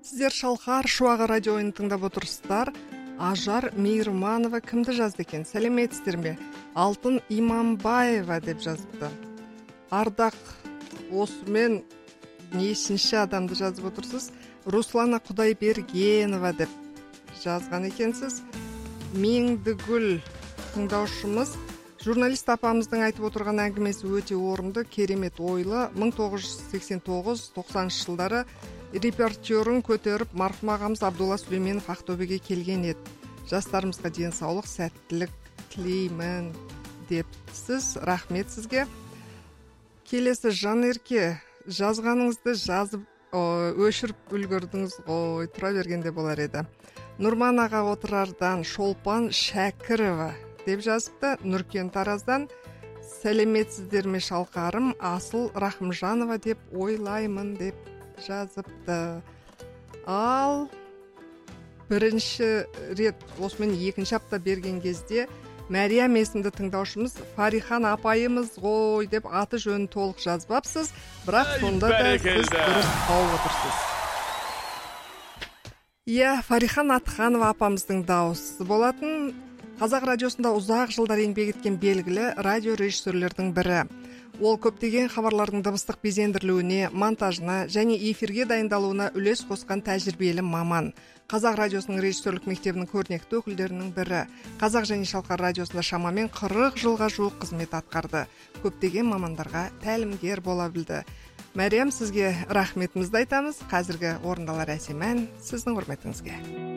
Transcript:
Сіздер Шалқар Шуағы радионы тыңдап отырсыздар. Ажар Мейірманова кімді жазды екен? Сәлеметсіздер ме? Алтын Иманбаева деп жазыпты. Ардақ, осымен нешінші адамды жазып отырсыз? Руслана Құдайбергенова деп жазған екенсіз. Меңдігүл тыңдаушымыз, журналист апамыздың айтып отырған әңгімесі өте орынды, керемет ойлы. 1989-90 жылдары репортерін көтеріп, марқұм ағамыз Абдулла Сүлейменов Ақтөбеге келген еді. Жастарымызға денсаулық, сәттілік тілеймін депсіз. Рахмет сізге. Келесі Жанерке, жазғаныңызды жазып өшіріп үлгірдіңіз ғой, тұра бергенде болар еді. Нұрман аға отырардан Шолпан Шәкірова деп жазыпты. Нұркен Тараздан сәлеметсіздер ме Шалқарым, Асыл Рахымжанова деп ойлаймын деп жазыпты. Ал бірінші рет, осымен екінші апта берген кезде Мәриям есімді тыңдаушымыз Фарихан апайымыз ғой деп аты жөнін толық жазбапсыз, бірақ сонда да сіз дұрыс тауып отырсыз. Иә, Фарихан Атханова апамыздың дауысы болатын. Қазақ радиосында ұзақ жылдар еңбек еткен белгілі радиорежиссерлердің бірі. Ол көптеген хабарлардың дыбыстық безендірілуіне, монтажына және эфирге дайындалуына үлес қосқан тәжірибелі маман. Қазақ радиосының режиссерлік мектебінің көрнекті өкілдерінің бірі. Қазақ және Шалқар радиосында шамамен 40 жылға жуық қызмет атқарды. Көптеген мамандарға тәлімгер бола білді. Мәриям, сізге рахметімізді айтамыз. Қазіргі орындалар әсем ән сіздің құрметіңізге.